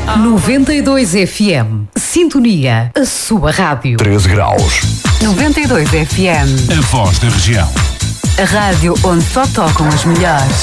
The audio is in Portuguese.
92 FM. Sintonia, a sua rádio. 13 graus. 92 FM. A voz da região. A rádio onde só tocam as melhores.